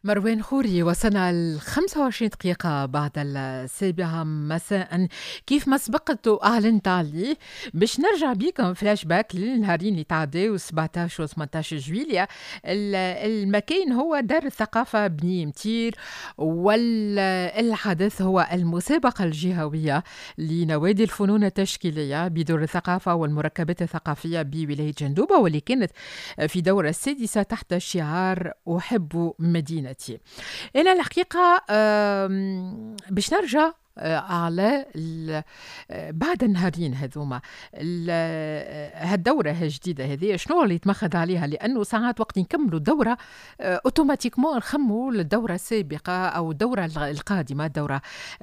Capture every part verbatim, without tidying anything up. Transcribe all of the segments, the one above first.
مروان خوري، وصلنا ل خمسة وعشرين دقيقة بعد السابعة مساء. كيف ما سبقت وأعلنت عليه باش نرجع بيكم فلاش باك للنهارين اللي تعداو سبعطاش و ثمنطاش جويلية. المكان هو دار الثقافة بني متير، والحدث هو المسابقة الجهوية لنوادي الفنون التشكيلية بدور الثقافة والمركبات الثقافية بولاية جندوبة، واللي كانت في دورة السادسة تحت شعار أحب مدينة. أنا الحقيقة باش نرجع على بعد النهارين هذوما هالدورة الجديدة هذه شنو اللي تمخذ عليها، لأنه ساعات وقت نكملوا الدورة أوتوماتيكمون نخموا للدورة السابقة أو الدورة القادمة، الدورة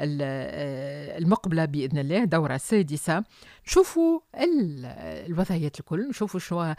المقبلة بإذن الله، دورة السادسة. نشوفوا الوضعيات الكل، نشوفوا شنو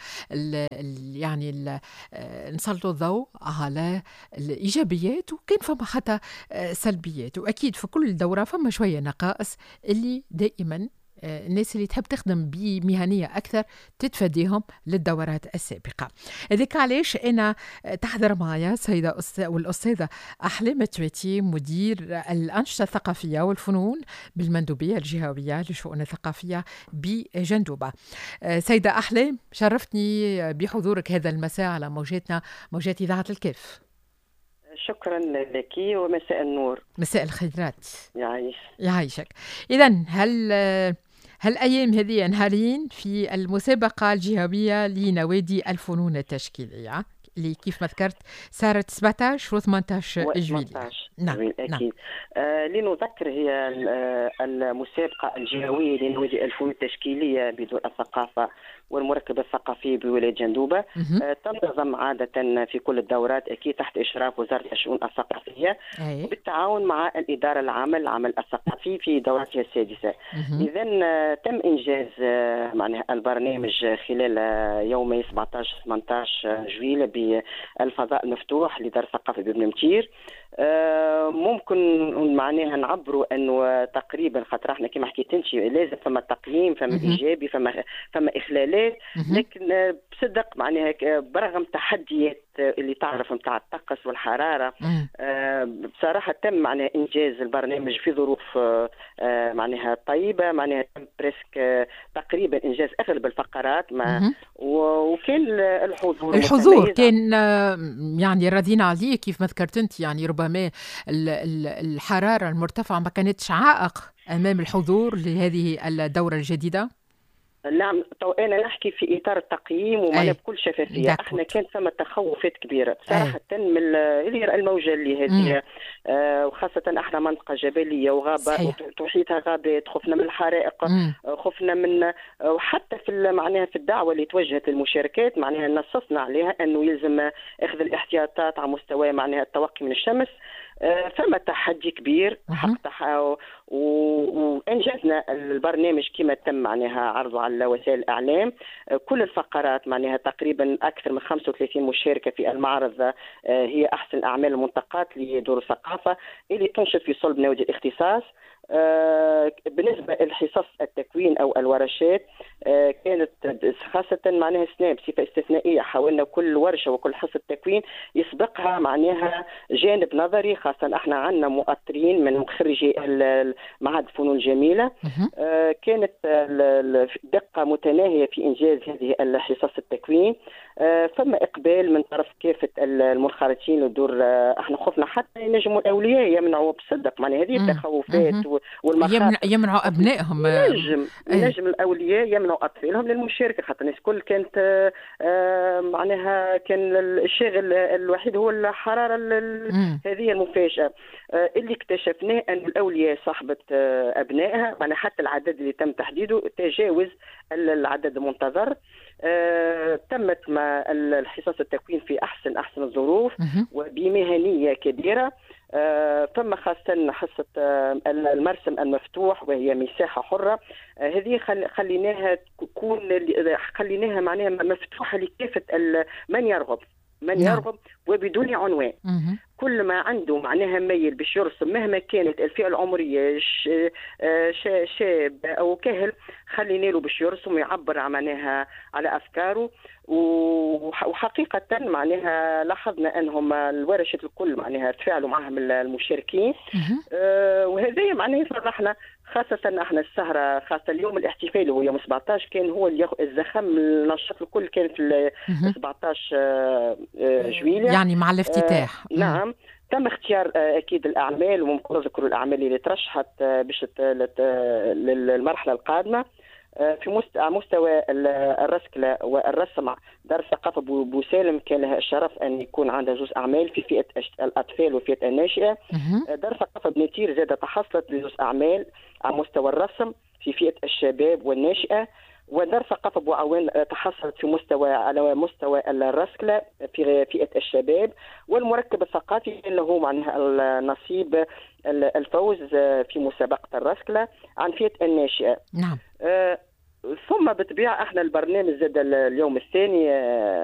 يعني ال نسلطوا الضوء على الإيجابيات، وكان فما حتى سلبيات، وأكيد في كل دورة فما شوية نقائص اللي دائما الناس اللي تحب تخدم بمهنية أكثر تتفاديهم للدورات السابقة. هذيك علاش أنا تحضر معايا سيدة أستاذ والأستاذة أحلام تويتي، مدير الأنشطة الثقافية والفنون بالمندوبية الجهوية للشؤون الثقافية بجندوبة. سيدة أحلام، شرفتني بحضورك هذا المساء على موجاتنا، موجات إذاعة الكاف. شكرا لك ومساء النور. مساء الخيرات. يعيش يعيشك. إذن هل هالأيام هذه نهارين في المسابقة الجهوية لنوادي الفنون التشكيلية اللي كيف ما ذكرت صارت سبعطاش و ثمنطاش جويلية. نعم أكيد. نعم. آه لنذكر، هي المسابقة الجهوية لنوادي الفنون التشكيلية بدون الثقافة والمركبة الثقافية بولاية جندوبة. آه تنظم عادة في كل الدورات أكيد تحت إشراف وزارة الشؤون الثقافية بالتعاون مع الإدارة العامة للعمل الثقافي في دورتها السادسة. إذن آه تم إنجاز آه معناها البرنامج خلال آه يومي سبعطاش ثمنطاش جويلية بالفضاء المفتوح لدار الثقافة ببن متير. آه ممكن معناها نعبروا انه تقريبا، خاطر احنا كما حكيت انت لازم فما تقييم، فما ايجابي، فما فما اخلالات، لكن آه بصدق معناها برغم تحديات اللي تعرف نتاع الطقس والحراره، آه بصراحه تم معناها انجاز البرنامج في ظروف آه معناها طيبه، معناها تم بريسك آه تقريبا انجاز اغلب الفقرات، ما وكان الحضور الحضور كان يعني راضيين عليه كيف ما ذكرت انت، يعني ربما الحراره المرتفعه ما كانتش عائق امام الحضور لهذه الدوره الجديده. نعم، تو انا نحكي في اطار التقييم ومعناها بكل شفافيه. احنا كان ثم تخوفات كبيره بصراحه من الموجه اللي هذه، آه وخاصه احنا منطقه جبليه وغابه تحيطها غابات، خفنا من الحرائق، خفنا من، وحتى في معناها في الدعوه اللي توجهت للمشاركات معناها نصصنا عليها انه يلزم اخذ الاحتياطات على مستوى معناها التوقي من الشمس. آه فما تحدي كبير حق وانجزنا البرنامج كما تم معناها عرضه على وسائل الاعلام. آه كل الفقرات معناها تقريبا اكثر من خمسة وثلاثين مشاركه في المعرض، آه هي احسن الاعمال المنتقات لدور الثقافه اللي تنشط في صلب نوادي الاختصاص. آه بالنسبة لحصص التكوين أو الورشات، آه كانت خاصة معناها السنة بصفة استثنائية حاولنا كل ورشة وكل حصة تكوين يسبقها معناها جانب نظري، خاصة احنا عندنا مؤطرين من مخرجي معهد الفنون الجميلة. آه كانت دقة متناهية في إنجاز هذه الحصص التكوين. آه فما إقبال من طرف كافة المنخرطين للدور. آه احنا خفنا حتى ينجموا الأولياء يمنعوا بصدق، معناها هذه التخوفات والمخاطر، يمنعوا أبنائهم، ينجم ينجم الأولياء يمنعوا أطفالهم للمشاركة، خاطر الناس الكل كانت آه معناها كان الشاغل الوحيد هو الحرارة هذه المفاجأة. آه اللي اكتشفناه أن الأولياء صاحبة آه أبنائها، معناها حتى العدد اللي تم تحديده تجاوز العدد المنتظر. آه تمت مع الحصص التكوين في أحسن أحسن الظروف وبمهنية كبيرة. آه ثم خاصة حصة آه المرسم المفتوح وهي مساحة حرة. آه هذه خل خليناها تكون خليناها معناها مفتوحة لكافة من يرغب من يرغب وبدون عنوان. كل ما عنده معناها ميل باش يرسم مهما كانت الفئة العمرية شاب أو كهل، خلينا له باش يرسم ويعبر معناها على أفكاره. وحقيقة معناها لاحظنا أنهم الورشة الكل معناها تفاعلوا معهم المشاركين، أه وهذا معناها فرحنا، خاصة احنا السهرة خاصة اليوم الاحتفالي هو يوم سبعطاش كان هو الزخم النشاط الكل كان في سبعطاش جويلية يعني مع الافتتاح. أه نعم تم اختيار اكيد الاعمال، وممكن نذكروا الاعمال اللي ترشحت باش للمرحلة القادمة في مستوى الرسكلة والرسم. دار الثقافة بوسالم كان لها الشرف أن يكون عندها زوج أعمال في فئة الأطفال وفئة الناشئة. دار الثقافة بنتير زادة تحصلت لزوج أعمال على مستوى الرسم في فئة الشباب والناشئة. ودار ثقافة بوعوان تحصلت في مستوى على مستوى الرسكلة في فئة الشباب. والمركب الثقافي اللي هو معناها النصيب الفوز في مسابقة الرسكلة عن فئة الناشئة. نعم. آه ثم بالطبيعة احنا البرنامج زاد اليوم الثاني